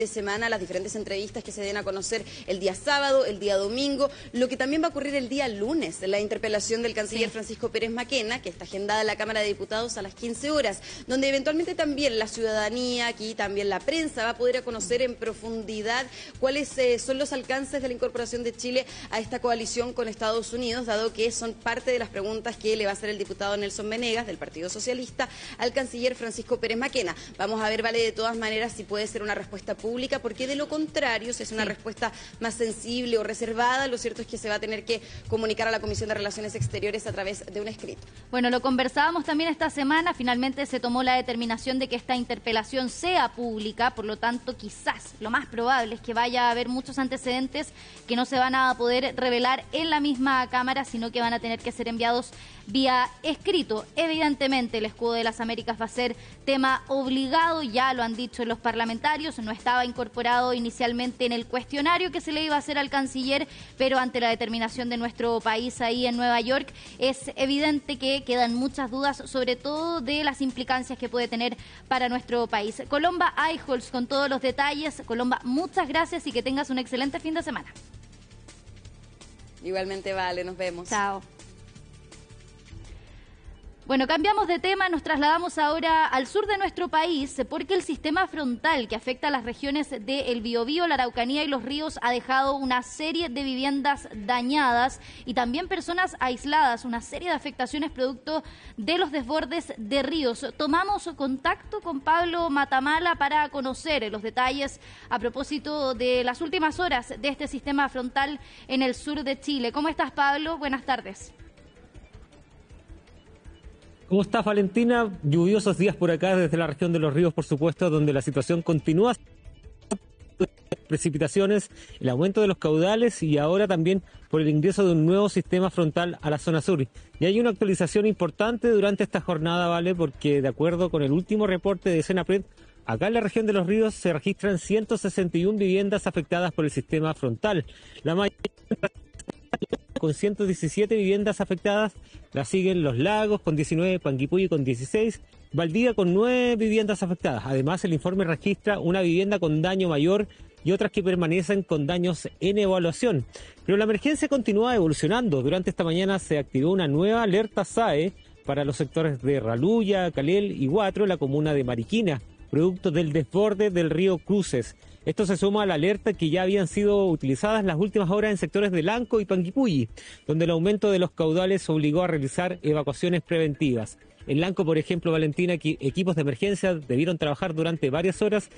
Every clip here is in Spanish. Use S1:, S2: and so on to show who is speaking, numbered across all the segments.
S1: de semana, las diferentes entrevistas que se den a conocer el día sábado, el día domingo, lo que también va a ocurrir el día lunes, la interpelación del canciller Francisco Pérez Maquena, que está agendada en la Cámara de Diputados a las 15 horas, donde eventualmente también la ciudadanía, aquí también la prensa, va a poder conocer en profundidad cuáles son los alcances de la incorporación de Chile a esta coalición con Estados Unidos, dado que son parte de las preguntas que le va a hacer el diputado Nelson Venegas, del Partido Socialista, al canciller Francisco Pérez Maquena. Vamos a ver, Vale, de todas maneras, si puede ser una respuesta pública, porque de lo contrario, si es una respuesta más sensible o reservada, lo cierto es que se va a tener que comunicar a la Comisión de Relaciones Exteriores a través de un escrito.
S2: Bueno, lo conversábamos también esta semana, finalmente se tomó la determinación de que esta interpelación sea pública, por lo tanto, quizás, lo más probable es que vaya a haber muchos antecedentes que no se van a poder revelar en la misma Cámara, sino que van a tener que ser enviados vía escrito. Evidentemente, el escudo de las Américas va a ser tema obligado, ya lo han dicho los parlamentarios, no estaba incorporado inicialmente en el cuestionario que se le iba a hacer al canciller, pero ante la determinación de nuestro país ahí en Nueva York, es evidente que quedan muchas dudas, sobre todo de las implicancias que puede tener para nuestro país. Colomba Eichholz con todos los detalles. Colomba, muchas gracias y que tengas un excelente fin de semana.
S1: Igualmente, Vale, nos vemos.
S2: Chao. Bueno, cambiamos de tema, nos trasladamos ahora al sur de nuestro país porque el sistema frontal que afecta a las regiones de El Biobío, la Araucanía y los ríos ha dejado una serie de viviendas dañadas y también personas aisladas, una serie de afectaciones producto de los desbordes de ríos. Tomamos contacto con Pablo Matamala para conocer los detalles a propósito de las últimas horas de este sistema frontal en el sur de Chile. ¿Cómo estás, Pablo? Buenas tardes.
S3: ¿Cómo estás, Valentina? Lluviosos días por acá desde la región de Los Ríos, por supuesto, donde la situación continúa. Precipitaciones, el aumento de los caudales y ahora también por el ingreso de un nuevo sistema frontal a la zona sur. Y hay una actualización importante durante esta jornada, ¿vale? Porque de acuerdo con el último reporte de Senapred, acá en la región de Los Ríos se registran 161 viviendas afectadas por el sistema frontal. La mayoría con 117 viviendas afectadas, la siguen Los Lagos con 19, Panguipulli con 16, Valdivia con 9 viviendas afectadas. Además, el informe registra una vivienda con daño mayor y otras que permanecen con daños en evaluación. Pero la emergencia continúa evolucionando. Durante esta mañana se activó una nueva alerta SAE para los sectores de Raluya, Calel y Huatro, la comuna de Mariquina, producto del desborde del río Cruces. Esto se suma a la alerta que ya habían sido utilizadas las últimas horas en sectores de Lanco y Panguipulli, donde el aumento de los caudales obligó a realizar evacuaciones preventivas. En Lanco, por ejemplo, Valentina, equipos de emergencia debieron trabajar durante varias horas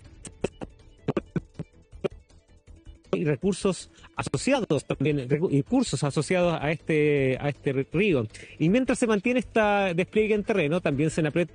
S3: y recursos asociados también, recursos asociados a este río. Y mientras se mantiene esta despliegue en terreno, también Senapred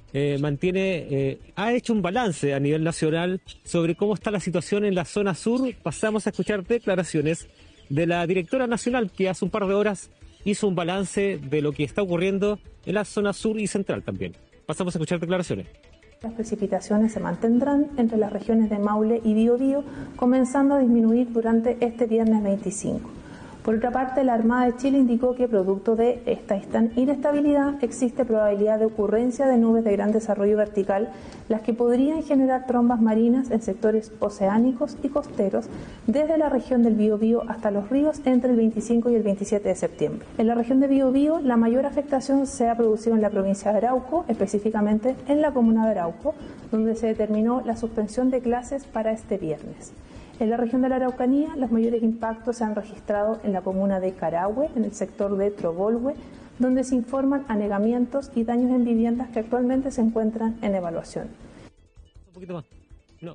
S3: ha hecho un balance a nivel nacional sobre cómo está la situación en la zona sur. Pasamos a escuchar declaraciones de la directora nacional, que hace un par de horas hizo un balance de lo que está ocurriendo en la zona sur y central también. Pasamos a escuchar declaraciones.
S4: Las precipitaciones se mantendrán entre las regiones de Maule y Biobío, comenzando a disminuir durante este viernes 25. Por otra parte, la Armada de Chile indicó que producto de esta inestabilidad existe probabilidad de ocurrencia de nubes de gran desarrollo vertical, las que podrían generar trombas marinas en sectores oceánicos y costeros desde la región del Biobío hasta los ríos entre el 25 y el 27 de septiembre. En la región de Biobío, la mayor afectación se ha producido en la provincia de Arauco, específicamente en la comuna de Arauco, donde se determinó la suspensión de clases para este viernes. En la región de la Araucanía, los mayores impactos se han registrado en la comuna de Carahue, en el sector de Trobolhue, donde se informan anegamientos y daños en viviendas que actualmente se encuentran en evaluación.
S3: Un poquito más. No.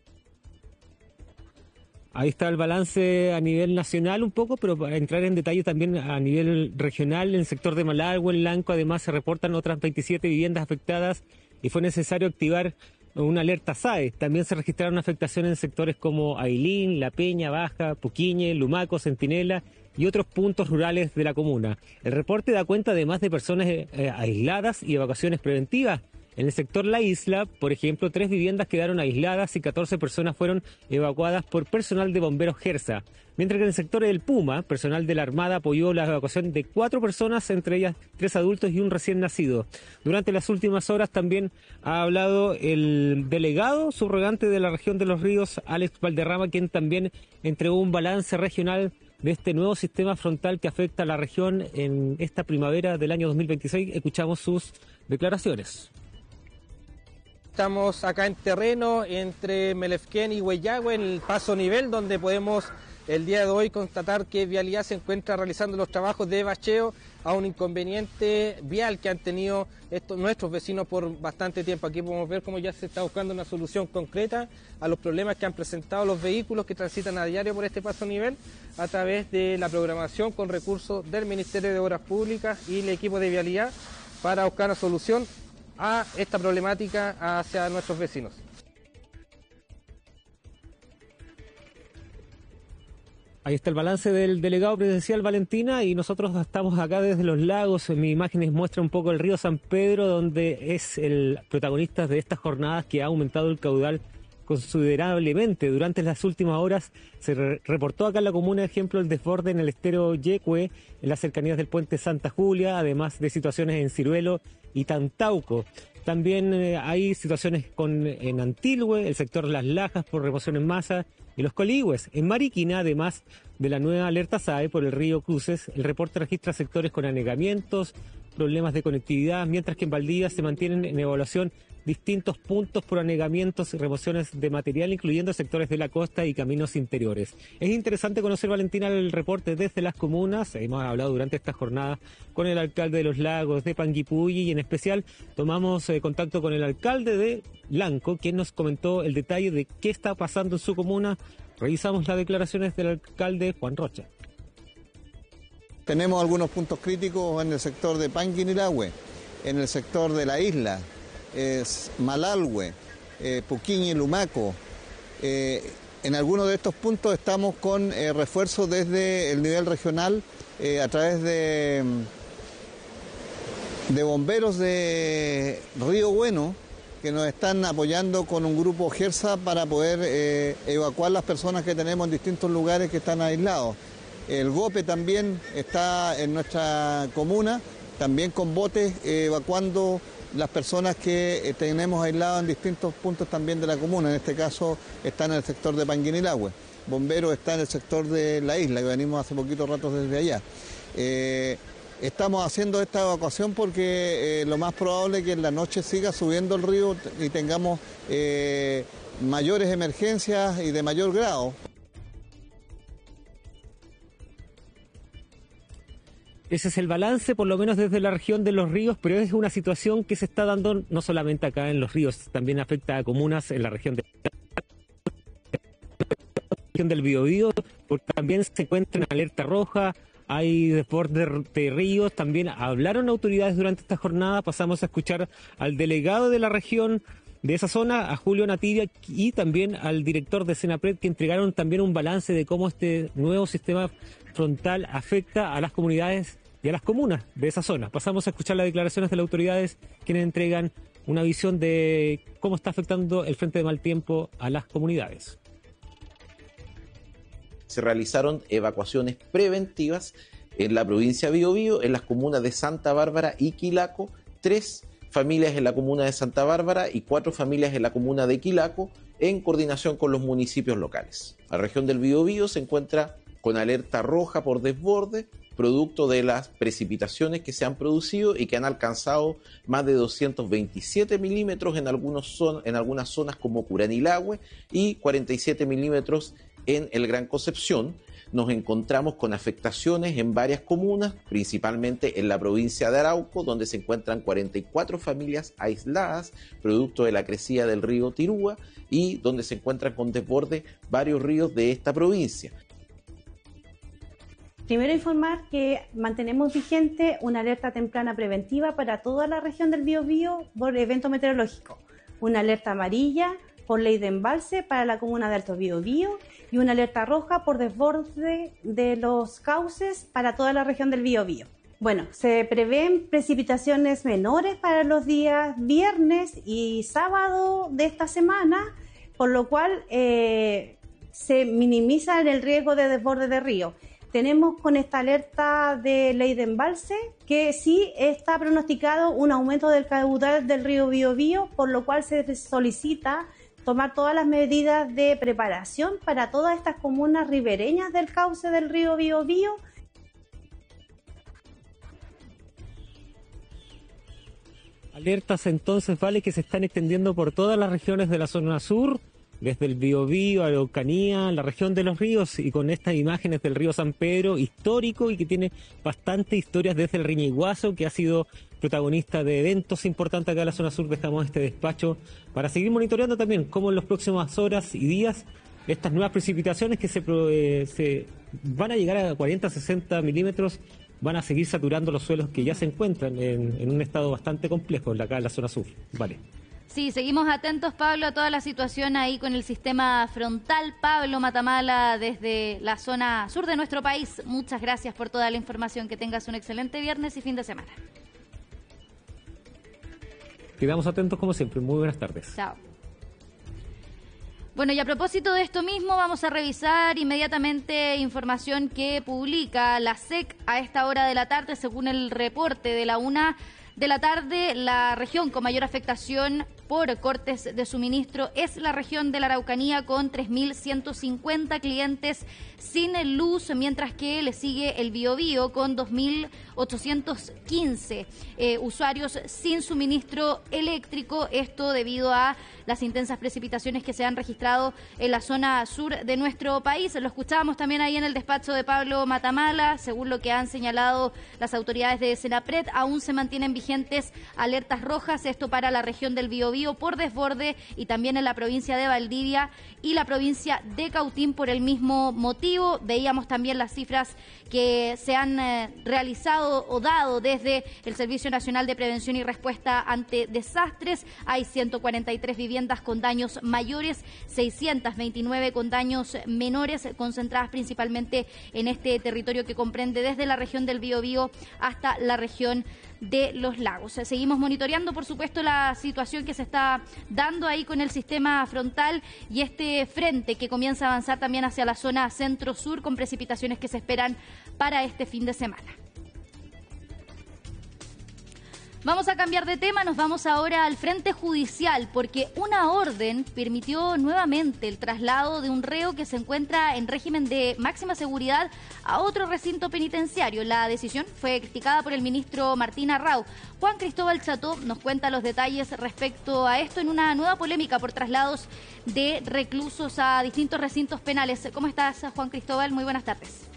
S3: Ahí está el balance a nivel nacional un poco, pero para entrar en detalle también a nivel regional, en el sector de Malargüe, en Lanco, además se reportan otras 27 viviendas afectadas y fue necesario activar una alerta SAE. También se registraron afectaciones en sectores como Ailín, La Peña, Baja, Puquiñe, Lumaco, Centinela y otros puntos rurales de la comuna. El reporte da cuenta de más de personas aisladas y evacuaciones preventivas. En el sector La Isla, por ejemplo, 3 viviendas quedaron aisladas y 14 personas fueron evacuadas por personal de bomberos Gersa. Mientras que en el sector del Puma, personal de la Armada apoyó la evacuación de 4 personas, entre ellas 3 adultos y un recién nacido. Durante las últimas horas también ha hablado el delegado subrogante de la región de Los Ríos, Alex Valderrama, quien también entregó un balance regional de este nuevo sistema frontal que afecta a la región en esta primavera del año 2026. Escuchamos sus declaraciones.
S5: Estamos acá en terreno entre Melefquén y Hueyagüe, en el paso nivel, donde podemos el día de hoy constatar que Vialidad se encuentra realizando los trabajos de bacheo a un inconveniente vial que han tenido nuestros vecinos por bastante tiempo. Aquí podemos ver cómo ya se está buscando una solución concreta a los problemas que han presentado los vehículos que transitan a diario por este paso nivel a través de la programación con recursos del Ministerio de Obras Públicas y el equipo de Vialidad para buscar una solución a esta problemática hacia nuestros vecinos.
S3: Ahí está el balance del delegado presidencial, Valentina, y nosotros estamos acá desde Los Lagos. En mis imágenes muestra un poco el río San Pedro, donde es el protagonista de estas jornadas, que ha aumentado el caudal considerablemente. Durante las últimas horas se reportó acá en la comuna, ejemplo, el desborde en el estero Yecue, en las cercanías del puente Santa Julia, además de situaciones en Ciruelo y Tantauco. También hay situaciones en Antilhue, el sector Las Lajas por remoción en masa, y Los Coligües. En Mariquina, además de la nueva alerta SAE por el río Cruces, el reporte registra sectores con anegamientos, problemas de conectividad, mientras que en Valdivia se mantienen en evaluación distintos puntos por anegamientos y remociones de material, incluyendo sectores de la costa y caminos interiores. Es interesante conocer, Valentina, el reporte desde las comunas. Hemos hablado durante esta jornada con el alcalde de Los Lagos, de Panguipulli, y en especial tomamos contacto con el alcalde de Lanco, quien nos comentó el detalle de qué está pasando en su comuna. Revisamos las declaraciones del alcalde Juan Rocha.
S6: Tenemos algunos puntos críticos en el sector de Panguinilahue, en el sector de La Isla, Malalhue, Puquiñi, Lumaco. En algunos de estos puntos estamos con refuerzos desde el nivel regional a través de bomberos de Río Bueno, que nos están apoyando con un grupo Gersa para poder evacuar las personas que tenemos en distintos lugares que están aislados. El GOPE también está en nuestra comuna, también con botes evacuando las personas que tenemos aisladas en distintos puntos también de la comuna. En este caso está en el sector de Panguinilahue. Bomberos está en el sector de La Isla, que venimos hace poquito rato desde allá. Estamos haciendo esta evacuación porque lo más probable es que en la noche siga subiendo el río y tengamos mayores emergencias y de mayor grado.
S3: Ese es el balance, por lo menos desde la región de Los Ríos, pero es una situación que se está dando no solamente acá en Los Ríos, también afecta a comunas en la región del Biobío, porque también se encuentra en alerta roja, hay desbordes de ríos. También hablaron autoridades durante esta jornada. Pasamos a escuchar al delegado de la región de esa zona, a Julio Nativia, y también al director de Senapred, que entregaron también un balance de cómo este nuevo sistema frontal afecta a las comunidades y a las comunas de esa zona. Pasamos a escuchar las declaraciones de las autoridades, quienes entregan una visión de cómo está afectando el frente de mal tiempo a las comunidades.
S7: Se realizaron evacuaciones preventivas en la provincia de Biobío, en las comunas de Santa Bárbara y Quilaco, 3 familias en la comuna de Santa Bárbara y 4 familias en la comuna de Quilaco, en coordinación con los municipios locales. La región del Biobío se encuentra con alerta roja por desborde, producto de las precipitaciones que se han producido y que han alcanzado más de 227 milímetros en algunas zonas como Curanilahue y 47 milímetros en el Gran Concepción. Nos encontramos con afectaciones en varias comunas, principalmente en la provincia de Arauco, donde se encuentran 44 familias aisladas, producto de la crecida del río Tirúa, y donde se encuentran con desborde varios ríos de esta provincia.
S8: Primero informar que mantenemos vigente una alerta temprana preventiva para toda la región del Biobío por evento meteorológico. Una alerta amarilla por ley de embalse para la comuna de Alto Biobío y una alerta roja por desborde de los cauces para toda la región del Biobío. Bueno, se prevén precipitaciones menores para los días viernes y sábado de esta semana, por lo cual se minimiza el riesgo de desborde de río. Tenemos con esta alerta de ley de embalse que sí está pronosticado un aumento del caudal del río Biobío, por lo cual se solicita tomar todas las medidas de preparación para todas estas comunas ribereñas del cauce del río Biobío.
S3: Alertas entonces, vale, que se están extendiendo por todas las regiones de la zona sur, desde el Biobío, Araucanía, la región de los ríos, y con estas imágenes del río San Pedro, histórico y que tiene bastante historias desde el Riñiguazo, que ha sido protagonista de eventos importantes acá en la zona sur. Dejamos este despacho para seguir monitoreando también cómo en las próximas horas y días estas nuevas precipitaciones que se van a llegar a 40-60 milímetros van a seguir saturando los suelos que ya se encuentran en un estado bastante complejo acá en la zona sur. Vale.
S2: Sí, seguimos atentos, Pablo, a toda la situación ahí con el sistema frontal. Pablo Matamala, desde la zona sur de nuestro país, muchas gracias por toda la información. Que tengas un excelente viernes y fin de semana.
S3: Quedamos atentos como siempre. Muy buenas tardes.
S2: Chao. Bueno, y a propósito de esto mismo, vamos a revisar inmediatamente información que publica la SEC a esta hora de la tarde. Según el reporte de la 1 de la tarde, la región con mayor afectación por cortes de suministro es la región de la Araucanía, con 3.150 clientes sin luz, mientras que le sigue el Biobío con 2.815 usuarios sin suministro eléctrico. Esto debido a las intensas precipitaciones que se han registrado en la zona sur de nuestro país. Lo escuchábamos también ahí en el despacho de Pablo Matamala. Según lo que han señalado las autoridades de Senapred, aún se mantienen vigentes alertas rojas, esto para la región del Biobío por desborde, y también en la provincia de Valdivia y la provincia de Cautín por el mismo motivo. Veíamos también las cifras que se han realizado o dado desde el Servicio Nacional de Prevención y Respuesta ante Desastres. Hay 143 viviendas con daños mayores, 629 con daños menores, concentradas principalmente en este territorio que comprende desde la región del Biobío hasta la región de los lagos. Seguimos monitoreando, por supuesto, la situación que se está dando ahí con el sistema frontal y este frente que comienza a avanzar también hacia la zona centro-sur, con precipitaciones que se esperan para este fin de semana. Vamos a cambiar de tema, nos vamos ahora al frente judicial, porque una orden permitió nuevamente el traslado de un reo que se encuentra en régimen de máxima seguridad a otro recinto penitenciario. La decisión fue criticada por el ministro Martín Arrau. Juan Cristóbal Cható nos cuenta los detalles respecto a esto en una nueva polémica por traslados de reclusos a distintos recintos penales. ¿Cómo estás, Juan Cristóbal? Muy buenas tardes.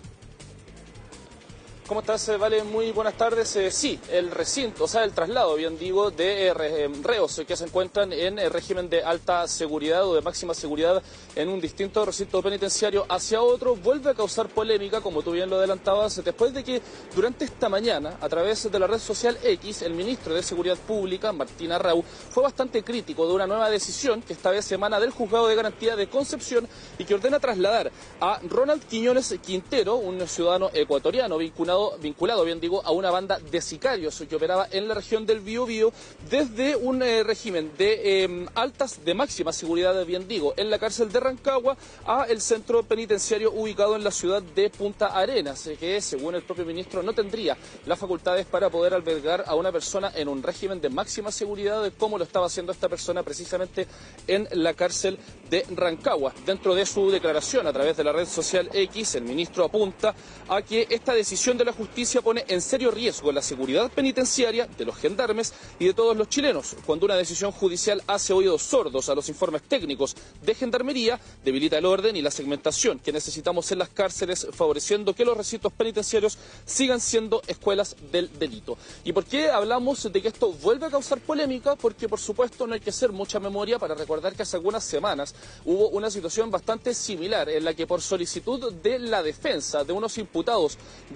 S9: ¿Cómo estás, Vale? Muy buenas tardes. Sí, el recinto, o sea, el traslado, bien digo, de reos que se encuentran en régimen de alta seguridad o de máxima seguridad en un distinto recinto penitenciario hacia otro, vuelve a causar polémica, como tú bien lo adelantabas, después de que durante esta mañana, a través de la red social X, el ministro de Seguridad Pública, Martín Arrau, fue bastante crítico de una nueva decisión que esta vez emana del Juzgado de Garantía de Concepción y que ordena trasladar a Ronald Quiñones Quintero, un ciudadano ecuatoriano vinculado, bien digo, a una banda de sicarios que operaba en la región del Biobío, desde un régimen de de máxima seguridad, bien digo, en la cárcel de Rancagua, a el centro penitenciario ubicado en la ciudad de Punta Arenas, que según el propio ministro no tendría las facultades para poder albergar a una persona en un régimen de máxima seguridad, como lo estaba haciendo esta persona precisamente en la cárcel de Rancagua. Dentro de su declaración a través de la red social X, el ministro apunta a que esta decisión de la justicia pone en serio riesgo la seguridad penitenciaria de los gendarmes y de todos los chilenos, cuando una decisión judicial hace oídos sordos a los informes técnicos de gendarmería, debilita el orden y la segmentación que necesitamos en las cárceles, favoreciendo que los recintos penitenciarios sigan siendo escuelas del delito. ¿Y por qué hablamos de que esto vuelve a causar polémica? Porque, por supuesto, no hay que hacer mucha memoria para recordar que hace algunas semanas hubo una situación bastante similar en la que, por solicitud de la defensa de unos imputados del clan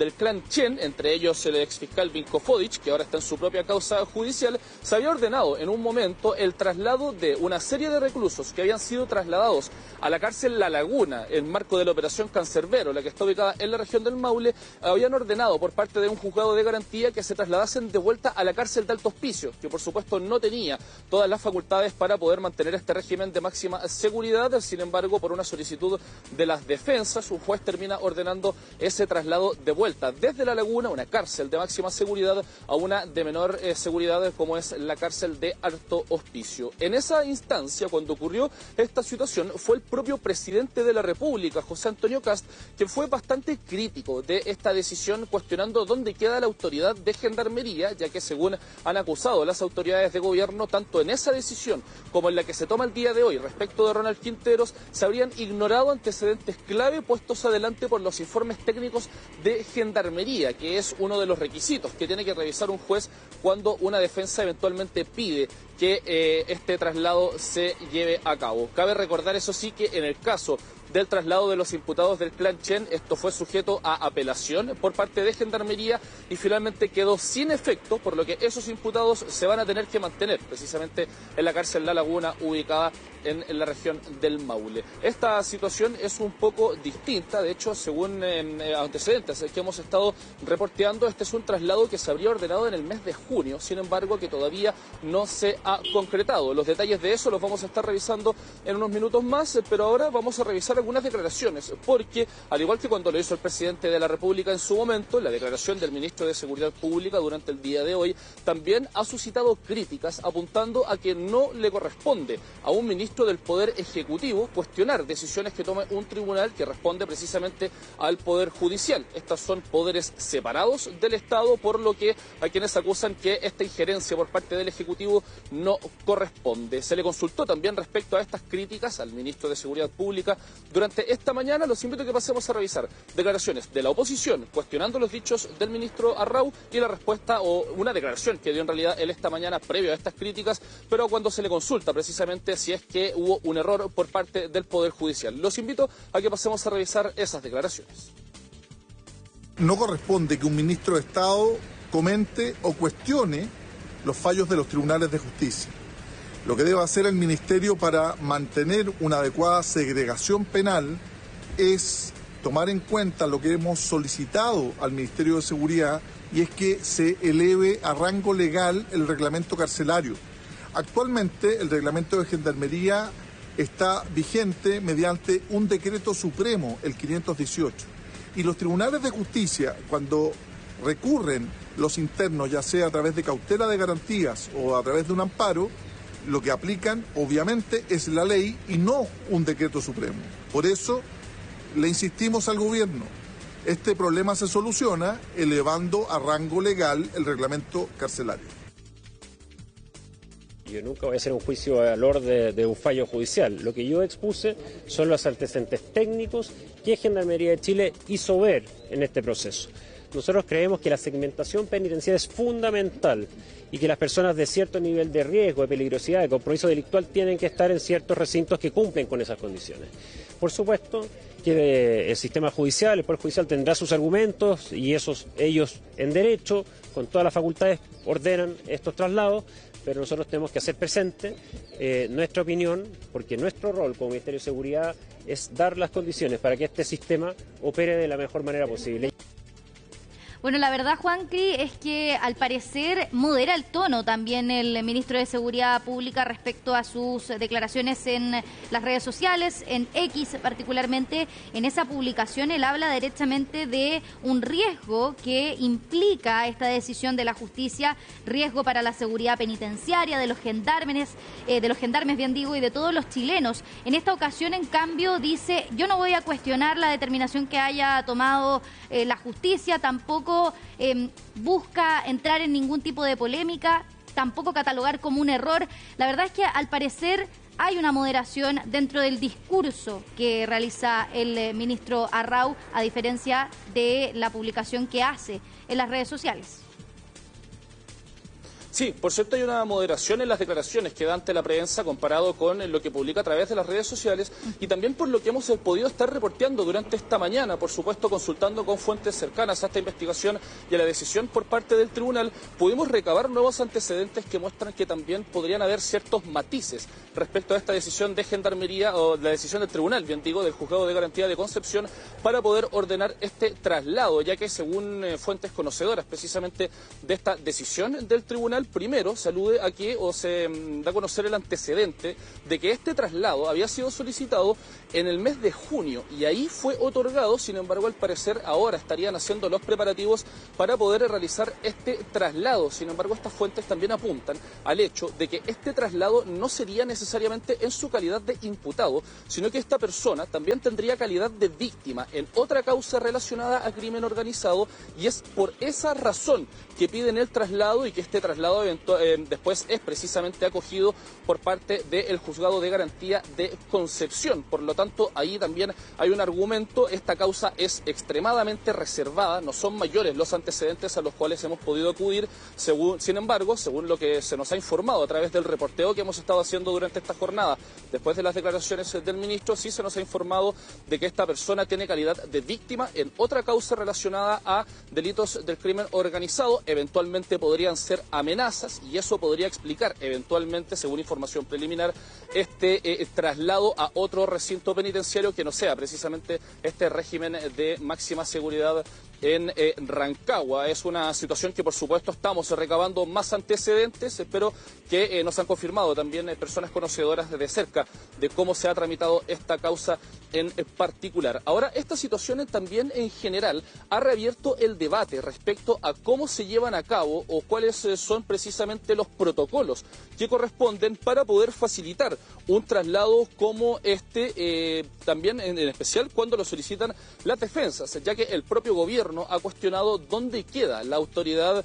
S9: Clanchen, entre ellos el exfiscal Vinko Fodic, que ahora está en su propia causa judicial, se había ordenado en un momento el traslado de una serie de reclusos que habían sido trasladados a la cárcel La Laguna en marco de la operación Cancerbero, la que está ubicada en la región del Maule. Habían ordenado por parte de un juzgado de garantía que se trasladasen de vuelta a la cárcel de Alto Hospicio, que por supuesto no tenía todas las facultades para poder mantener este régimen de máxima seguridad. Sin embargo, por una solicitud de las defensas, un juez termina ordenando ese traslado de vuelta desde La Laguna, una cárcel de máxima seguridad, a una de menor seguridad como es la cárcel de Alto Hospicio. En esa instancia, cuando ocurrió esta situación, fue el propio presidente de la República, José Antonio Kast, quien fue bastante crítico de esta decisión, cuestionando dónde queda la autoridad de Gendarmería, ya que según han acusado las autoridades de gobierno, tanto en esa decisión como en la que se toma el día de hoy respecto de Ronald Quinteros, se habrían ignorado antecedentes clave puestos adelante por los informes técnicos de Gendarmería, que es uno de los requisitos que tiene que revisar un juez cuando una defensa eventualmente pide que este traslado se lleve a cabo. Cabe recordar, eso sí, que en el caso del traslado de los imputados del Clan Chen, esto fue sujeto a apelación por parte de Gendarmería y finalmente quedó sin efecto, por lo que esos imputados se van a tener que mantener precisamente en la cárcel La Laguna, ubicada en la región del Maule. Esta situación es un poco distinta, de hecho, según antecedentes que hemos estado reporteando, este es un traslado que se habría ordenado en el mes de junio, sin embargo, que todavía no se ha concretado. Los detalles de eso los vamos a estar revisando en unos minutos más, pero ahora vamos a revisar algunas declaraciones, porque al igual que cuando lo hizo el presidente de la República en su momento, la declaración del ministro de Seguridad Pública durante el día de hoy también ha suscitado críticas, apuntando a que no le corresponde a un ministro del Poder Ejecutivo cuestionar decisiones que tome un tribunal que responde precisamente al Poder Judicial. Estos son poderes separados del Estado, por lo que hay quienes acusan que esta injerencia por parte del Ejecutivo no corresponde. Se le consultó también respecto a estas críticas al ministro de Seguridad Pública durante esta mañana. Los invito a que pasemos a revisar declaraciones de la oposición cuestionando los dichos del ministro Arrau y la respuesta, o una declaración que dio en realidad él esta mañana previo a estas críticas, pero cuando se le consulta precisamente si es que hubo un error por parte del Poder Judicial. Los invito a que pasemos a revisar esas declaraciones.
S10: No corresponde que un ministro de Estado comente o cuestione los fallos de los tribunales de justicia. Lo que debe hacer el Ministerio para mantener una adecuada segregación penal es tomar en cuenta lo que hemos solicitado al Ministerio de Seguridad, y es que se eleve a rango legal el reglamento carcelario. Actualmente el reglamento de Gendarmería está vigente mediante un decreto supremo, el 518. Y los tribunales de justicia, cuando recurren los internos, ya sea a través de cautela de garantías o a través de un amparo, lo que aplican obviamente es la ley y no un decreto supremo. Por eso le insistimos al gobierno, este problema se soluciona elevando a rango legal el reglamento carcelario.
S11: Yo nunca voy a hacer un juicio de valor de un fallo judicial. Lo que yo expuse son los antecedentes técnicos que Gendarmería de Chile hizo ver en este proceso. Nosotros creemos que la segmentación penitenciaria es fundamental y que las personas de cierto nivel de riesgo, de peligrosidad, de compromiso delictual tienen que estar en ciertos recintos que cumplen con esas condiciones. Por supuesto que el sistema judicial, el Poder Judicial tendrá sus argumentos y ellos en derecho, con todas las facultades, ordenan estos traslados, pero nosotros tenemos que hacer presente nuestra opinión, porque nuestro rol como Ministerio de Seguridad es dar las condiciones para que este sistema opere de la mejor manera posible.
S2: Bueno, la verdad, Juanqui, es que al parecer modera el tono también el ministro de Seguridad Pública respecto a sus declaraciones en las redes sociales, en X particularmente. En esa publicación él habla derechamente de un riesgo que implica esta decisión de la justicia, riesgo para la seguridad penitenciaria, de los gendarmes, bien digo, y de todos los chilenos. En esta ocasión, en cambio, dice, yo no voy a cuestionar la determinación que haya tomado la justicia, tampoco busca entrar en ningún tipo de polémica, tampoco catalogar como un error. La verdad es que al parecer hay una moderación dentro del discurso que realiza el ministro Arrau, a diferencia de la publicación que hace en las redes sociales.
S9: Sí, por cierto, hay una moderación en las declaraciones que da ante la prensa comparado con lo que publica a través de las redes sociales y también por lo que hemos podido estar reporteando durante esta mañana, por supuesto consultando con fuentes cercanas a esta investigación y a la decisión por parte del tribunal, pudimos recabar nuevos antecedentes que muestran que también podrían haber ciertos matices respecto a esta decisión de Gendarmería o la decisión del tribunal, bien digo, del Juzgado de Garantía de Concepción para poder ordenar este traslado, ya que según fuentes conocedoras precisamente de esta decisión del tribunal, primero se alude a que o se da a conocer el antecedente de que este traslado había sido solicitado en el mes de junio y ahí fue otorgado. Sin embargo, al parecer ahora estarían haciendo los preparativos para poder realizar este traslado. Sin embargo, estas fuentes también apuntan al hecho de que este traslado no sería necesariamente en su calidad de imputado, sino que esta persona también tendría calidad de víctima en otra causa relacionada a crimen organizado, y es por esa razón que piden el traslado y que este traslado después es precisamente acogido por parte del Juzgado de Garantía de Concepción. Por lo tanto, ahí también hay un argumento. Esta causa es extremadamente reservada, no son mayores los antecedentes a los cuales hemos podido acudir. Sin embargo, según lo que se nos ha informado a través del reporteo que hemos estado haciendo durante esta jornada, después de las declaraciones del ministro, sí se nos ha informado de que esta persona tiene calidad de víctima en otra causa relacionada a delitos del crimen organizado. Eventualmente podrían ser amenazas y eso podría explicar eventualmente, según información preliminar, este traslado a otro recinto penitenciario que no sea precisamente este régimen de máxima seguridad en Rancagua. Es una situación que por supuesto estamos recabando más antecedentes, pero que nos han confirmado también personas conocedoras de cerca de cómo se ha tramitado esta causa en particular. Ahora, esta situación también en general ha reabierto el debate respecto a cómo se llevan a cabo o cuáles son precisamente los protocolos que corresponden para poder facilitar un traslado como este, también en especial cuando lo solicitan las defensas, ya que el propio gobierno ha cuestionado dónde queda la autoridad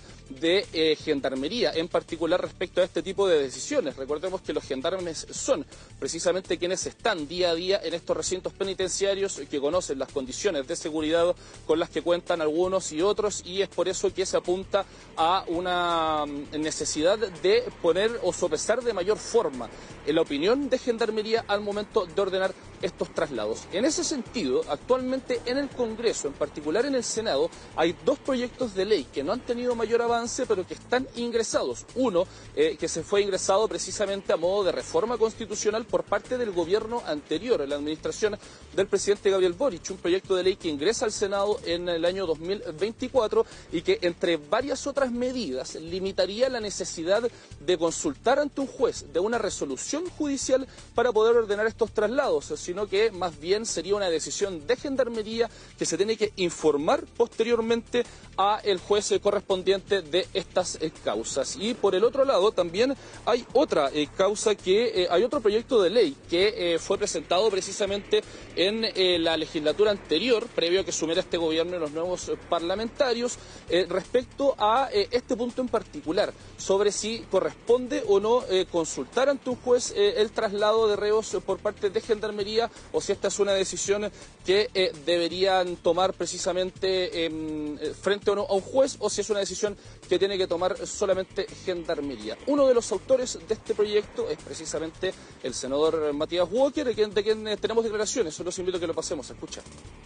S9: de Gendarmería, en particular respecto a este tipo de decisiones. Recordemos que los gendarmes son precisamente quienes están día a día en estos recintos penitenciarios, que conocen las condiciones de seguridad con las que cuentan algunos y otros, y es por eso que se apunta a una necesidad de poner o sopesar de mayor forma la opinión de Gendarmería al momento de ordenar estos traslados. En ese sentido, actualmente en el Congreso, en particular en el Senado, hay dos proyectos de ley que no han tenido mayor avance, pero que están ingresados. Uno, que se fue ingresado precisamente a modo de reforma constitucional por parte del gobierno anterior, en la administración del presidente Gabriel Boric, un proyecto de ley que ingresa al Senado en el año 2024 y que, entre varias otras medidas, limitaría la necesidad de consultar ante un juez de una resolución judicial para poder ordenar estos traslados, sino que más bien sería una decisión de Gendarmería que se tiene que informar posteriormente a el juez correspondiente de estas causas. Y por el otro lado también hay otra causa que hay otro proyecto de ley que fue presentado precisamente en la legislatura anterior, previo a que asumiera este gobierno y los nuevos parlamentarios, respecto a este punto en particular, sobre si corresponde o no consultar ante un juez el traslado de reos por parte de Gendarmería, o si esta es una decisión que deberían tomar precisamente frente o no a un juez, o si es una decisión que tiene que tomar solamente Gendarmería. Uno de los autores de este proyecto es precisamente el senador Matías Walker, de quien tenemos declaraciones. Solo los invito a que lo pasemos a escuchar.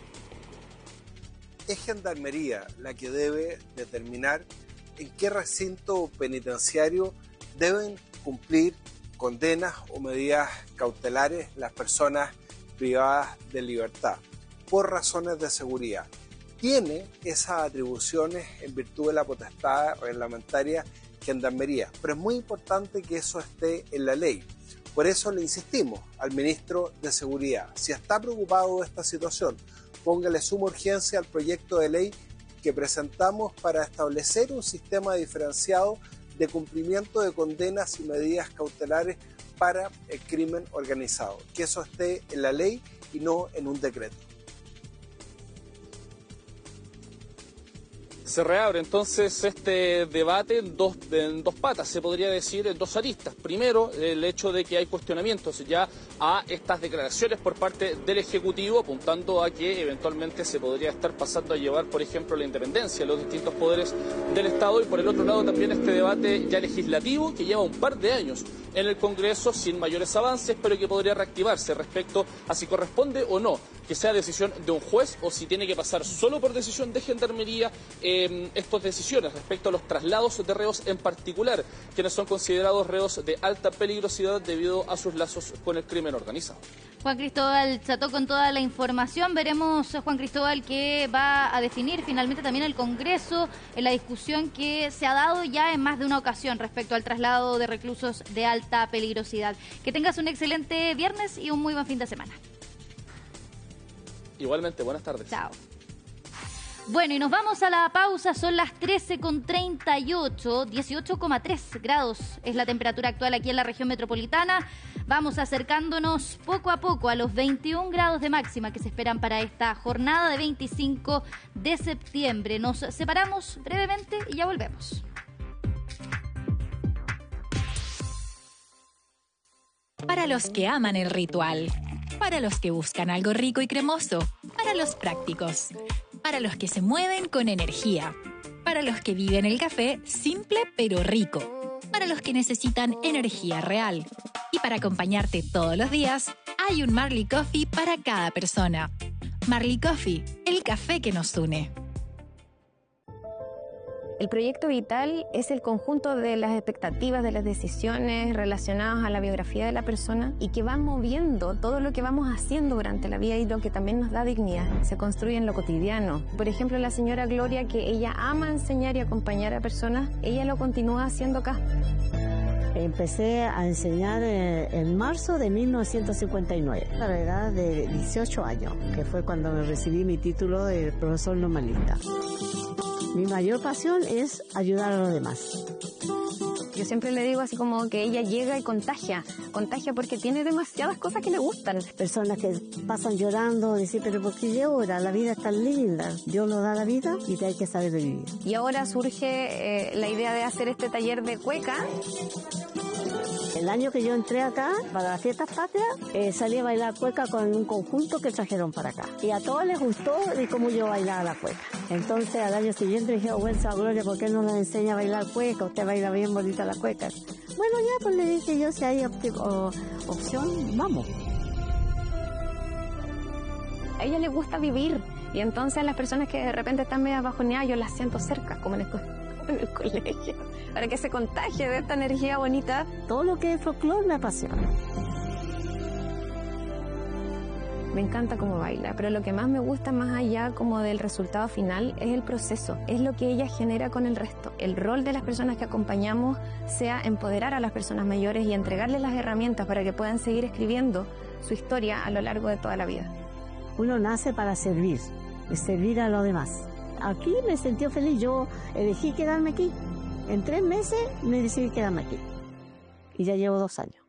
S12: Es Gendarmería la que debe determinar en qué recinto penitenciario deben cumplir condenas o medidas cautelares las personas privadas de libertad por razones de seguridad. Tiene esas atribuciones en virtud de la potestad reglamentaria Gendarmería, pero es muy importante que eso esté en la ley. Por eso le insistimos al ministro de Seguridad, si está preocupado de esta situación, póngale suma urgencia al proyecto de ley que presentamos para establecer un sistema diferenciado de cumplimiento de condenas y medidas cautelares para el crimen organizado, que eso esté en la ley y no en un decreto.
S9: Se reabre entonces este debate en dos patas, se podría decir, en dos aristas. Primero, el hecho de que hay cuestionamientos ya a estas declaraciones por parte del Ejecutivo, apuntando a que eventualmente se podría estar pasando a llevar, por ejemplo, la independencia de los distintos poderes del Estado. Y por el otro lado también este debate ya legislativo que lleva un par de años en el Congreso sin mayores avances, pero que podría reactivarse respecto a si corresponde o no que sea decisión de un juez o si tiene que pasar solo por decisión de Gendarmería estas decisiones respecto a los traslados de reos en particular, quienes son considerados reos de alta peligrosidad debido a sus lazos con el crimen organizado.
S2: Juan Cristóbal Cható con toda la información. Veremos, Juan Cristóbal, que va a definir finalmente también el Congreso en la discusión que se ha dado ya en más de una ocasión respecto al traslado de reclusos de alta peligrosidad. Que tengas un excelente viernes y un muy buen fin de semana.
S9: Igualmente, buenas tardes.
S2: Chao. Bueno, y nos vamos a la pausa, son las 13:38, 18,3 grados es la temperatura actual aquí en la región metropolitana. Vamos acercándonos poco a poco a los 21 grados de máxima que se esperan para esta jornada de 25 de septiembre. Nos separamos brevemente y ya volvemos.
S13: Para los que aman el ritual, para los que buscan algo rico y cremoso, para los prácticos, para los que se mueven con energía, para los que viven el café simple pero rico, para los que necesitan energía real. Y para acompañarte todos los días, hay un Marley Coffee para cada persona. Marley Coffee, el café que nos une.
S14: El proyecto vital es el conjunto de las expectativas, de las decisiones relacionadas a la biografía de la persona y que van moviendo todo lo que vamos haciendo durante la vida y lo que también nos da dignidad. Se construye en lo cotidiano. Por ejemplo, la señora Gloria, que ella ama enseñar y acompañar a personas, ella lo continúa haciendo acá.
S15: Empecé a enseñar en marzo de 1959, a la edad de 18 años, que fue cuando me recibí mi título de profesor normalista. Mi mayor pasión es ayudar a los demás.
S14: Yo siempre le digo así como que ella llega y contagia porque tiene demasiadas cosas que le gustan.
S15: Personas que pasan llorando, dicen, pero ¿por qué llora? La vida es tan linda. Dios nos da la vida y te hay que saber vivir.
S14: Y ahora surge la idea de hacer este taller de cueca.
S15: El año que yo entré acá, para las fiestas patrias, salí a bailar cueca con un conjunto que trajeron para acá. Y a todos les gustó de cómo yo bailaba la cueca. Entonces, al año siguiente dije, bueno, Gloria, ¿por qué no nos enseña a bailar cueca? Usted baila bien bonita la cueca. Bueno, ya, pues le dije yo, si hay opción, vamos.
S14: A ella le gusta vivir. Y entonces las personas que de repente están medio bajoneadas, yo las siento cerca, como en el colegio, para que se contagie de esta energía bonita.
S15: Todo lo que es folclore me apasiona.
S14: Me encanta cómo baila, pero lo que más me gusta, más allá como del resultado final, es el proceso, es lo que ella genera con el resto. El rol de las personas que acompañamos sea empoderar a las personas mayores y entregarles las herramientas para que puedan seguir escribiendo su historia a lo largo de toda la vida.
S15: Uno nace para servir a los demás. Aquí me sentí feliz, yo elegí quedarme aquí. En 3 meses me decidí quedarme aquí. Y ya llevo 2 años.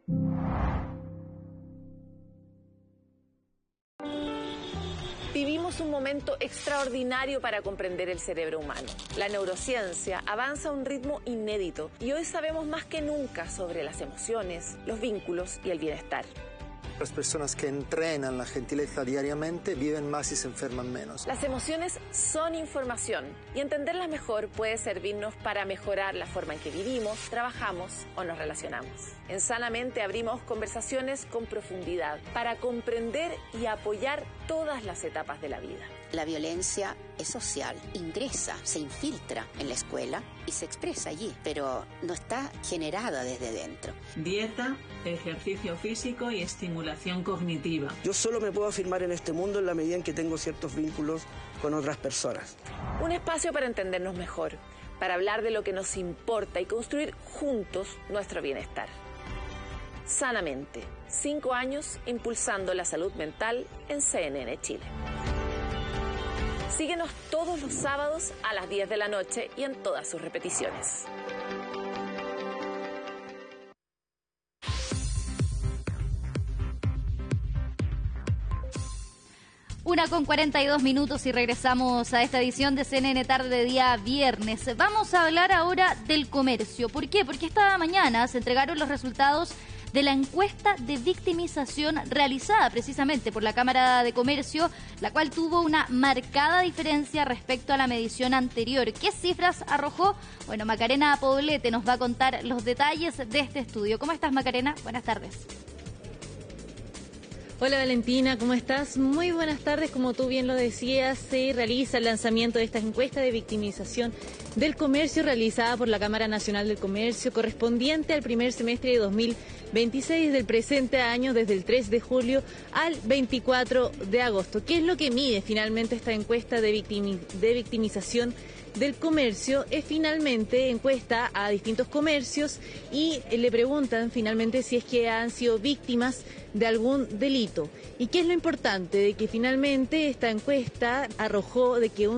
S16: Vivimos un momento extraordinario para comprender el cerebro humano. La neurociencia avanza a un ritmo inédito y hoy sabemos más que nunca sobre las emociones, los vínculos y el bienestar.
S17: Las personas que entrenan la gentileza diariamente viven más y se enferman menos.
S16: Las emociones son información y entenderlas mejor puede servirnos para mejorar la forma en que vivimos, trabajamos o nos relacionamos. En Sanamente abrimos conversaciones con profundidad para comprender y apoyar todas las etapas de la vida.
S18: La violencia es social, ingresa, se infiltra en la escuela y se expresa allí, pero no está generada desde dentro.
S19: Dieta, ejercicio físico y estimulación cognitiva.
S20: Yo solo me puedo afirmar en este mundo en la medida en que tengo ciertos vínculos con otras personas.
S16: Un espacio para entendernos mejor, para hablar de lo que nos importa y construir juntos nuestro bienestar. Sanamente, 5 años impulsando la salud mental en CNN Chile. Síguenos todos los sábados a las 10 de la noche y en todas sus repeticiones.
S2: 1:42 y regresamos a esta edición de CNN Tarde de día viernes. Vamos a hablar ahora del comercio. ¿Por qué? Porque esta mañana se entregaron los resultados de la encuesta de victimización realizada precisamente por la Cámara de Comercio, la cual tuvo una marcada diferencia respecto a la medición anterior. ¿Qué cifras arrojó? Bueno, Macarena Poblete nos va a contar los detalles de este estudio. ¿Cómo estás, Macarena? Buenas tardes.
S21: Hola Valentina, ¿cómo estás? Muy buenas tardes. Como tú bien lo decías, se realiza el lanzamiento de esta encuesta de victimización del comercio realizada por la Cámara Nacional del Comercio, correspondiente al primer semestre de 2026 del presente año, desde el 3 de julio al 24 de agosto. ¿Qué es lo que mide finalmente esta encuesta de victimización del comercio? Es finalmente encuesta a distintos comercios y le preguntan finalmente si es que han sido víctimas de algún delito. ¿Y qué es lo importante? De que finalmente esta encuesta arrojó de que un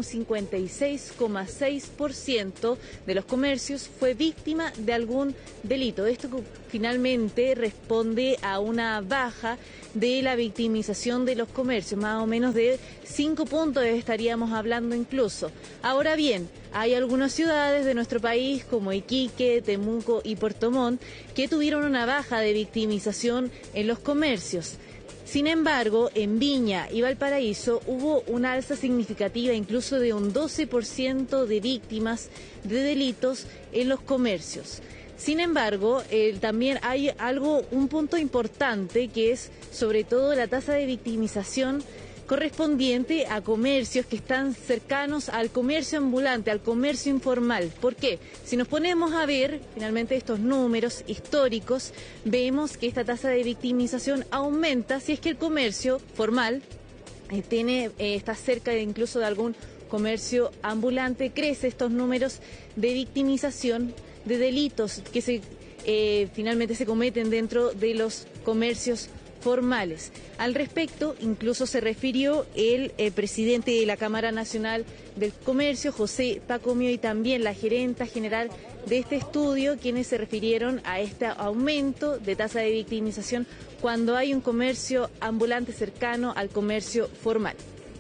S21: 56,6% de los comercios fue víctima de algún delito. Esto finalmente responde a una baja de la victimización de los comercios, más o menos de 5 puntos estaríamos hablando incluso. Ahora bien, hay algunas ciudades de nuestro país como Iquique, Temuco y Puerto Montt que tuvieron una baja de victimización en los comercios. Sin embargo, en Viña y Valparaíso hubo una alza significativa, incluso de un 12% de víctimas de delitos en los comercios. Sin embargo, también hay un punto importante que es sobre todo la tasa de victimización correspondiente a comercios que están cercanos al comercio ambulante, al comercio informal. ¿Por qué? Si nos ponemos a ver finalmente estos números históricos, vemos que esta tasa de victimización aumenta si es que el comercio formal está cerca incluso de algún comercio ambulante, crece estos números de victimización de delitos que finalmente se cometen dentro de los comercios formales. Al respecto, incluso se refirió el presidente de la Cámara Nacional del Comercio, José Pacomio, y también la gerenta general de este estudio, quienes se refirieron a este aumento de tasa de victimización cuando hay un comercio ambulante cercano al comercio formal.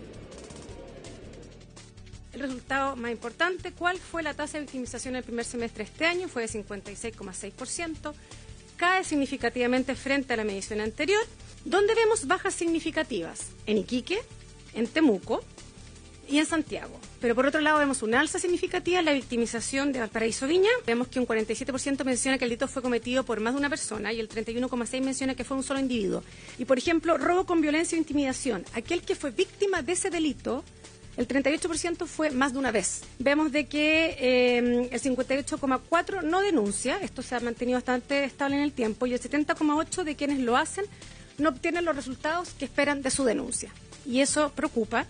S22: El resultado más importante, ¿cuál fue la tasa de victimización en el primer semestre de este año? Fue de 56,6%. Cae significativamente frente a la medición anterior, donde vemos bajas significativas en Iquique, en Temuco y en Santiago. Pero por otro lado vemos una alza significativa en la victimización de Valparaíso Viña. Vemos que un 47% menciona que el delito fue cometido por más de una persona y el 31,6% menciona que fue un solo individuo. Y por ejemplo, robo con violencia o intimidación. Aquel que fue víctima de ese delito, el 38% fue más de una vez. Vemos de que el 58,4% no denuncia, esto se ha mantenido bastante estable en el tiempo, y el 70,8% de quienes lo hacen no obtienen los resultados que esperan de su denuncia. Y eso preocupa.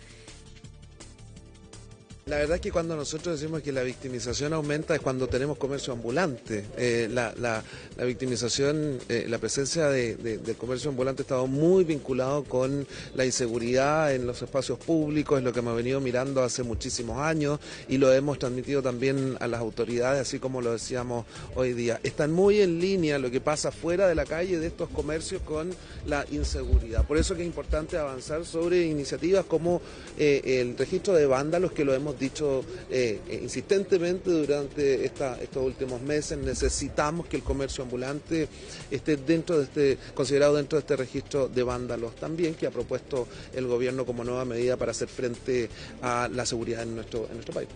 S23: La verdad es que cuando nosotros decimos que la victimización aumenta es cuando tenemos comercio ambulante. La victimización, la presencia del comercio ambulante ha estado muy vinculado con la inseguridad en los espacios públicos, es lo que hemos venido mirando hace muchísimos años y lo hemos transmitido también a las autoridades, así como lo decíamos hoy día. Están muy en línea lo que pasa fuera de la calle de estos comercios con la inseguridad. Por eso que es importante avanzar sobre iniciativas como el registro de vándalos, que lo hemos dicho insistentemente durante estos últimos meses. Necesitamos que el comercio ambulante esté considerado dentro de este registro de vándalos también, que ha propuesto el gobierno como nueva medida para hacer frente a la seguridad en nuestro país.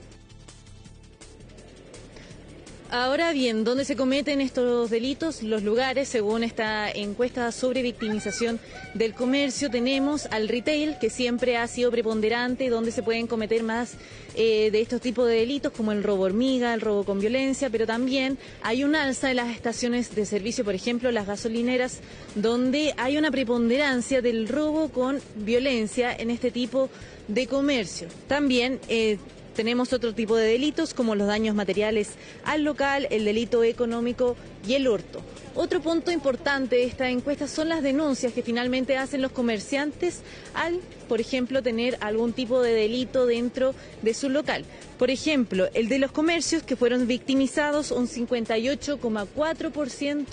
S21: Ahora bien, ¿dónde se cometen estos delitos? Los lugares, según esta encuesta sobre victimización del comercio, tenemos al retail, que siempre ha sido preponderante, donde se pueden cometer más de estos tipos de delitos, como el robo hormiga, el robo con violencia, pero también hay un alza en las estaciones de servicio, por ejemplo, las gasolineras, donde hay una preponderancia del robo con violencia en este tipo de comercio. También tenemos otro tipo de delitos como los daños materiales al local, el delito económico y el hurto. Otro punto importante de esta encuesta son las denuncias que finalmente hacen los comerciantes al, por ejemplo, tener algún tipo de delito dentro de su local. Por ejemplo, el de los comercios que fueron victimizados, un 58,4%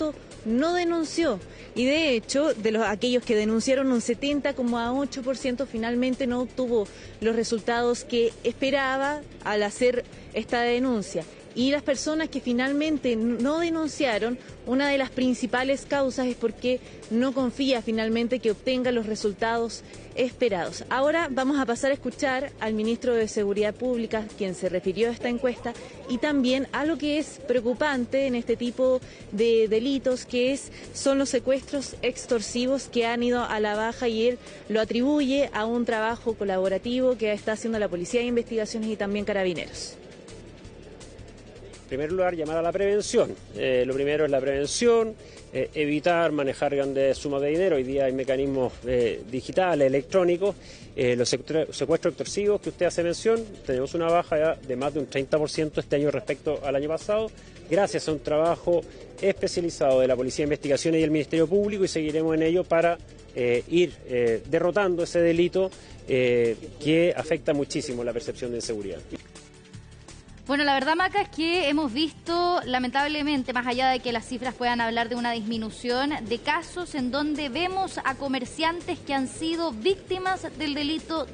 S21: no denunció. Y de hecho, de aquellos que denunciaron, un 70,8% finalmente no obtuvo los resultados que esperaba al hacer esta denuncia. Y las personas que finalmente no denunciaron, una de las principales causas es porque no confía finalmente que obtenga los resultados esperados. Ahora vamos a pasar a escuchar al ministro de Seguridad Pública, quien se refirió a esta encuesta, y también a lo que es preocupante en este tipo de delitos, que son los secuestros extorsivos que han ido a la baja, y él lo atribuye a un trabajo colaborativo que está haciendo la Policía de Investigaciones y también Carabineros.
S11: En primer lugar, llamar a la prevención. Lo primero es la prevención, evitar manejar grandes sumas de dinero. Hoy día hay mecanismos digitales, electrónicos. Los secuestros extorsivos que usted hace mención, tenemos una baja ya de más de un 30% este año respecto al año pasado, gracias a un trabajo especializado de la Policía de Investigaciones y el Ministerio Público, y seguiremos en ello para ir derrotando ese delito que afecta muchísimo la percepción de inseguridad.
S2: Bueno, la verdad, Maca, es que hemos visto, lamentablemente, más allá de que las cifras puedan hablar de una disminución, de casos en donde vemos a comerciantes que han sido víctimas del delito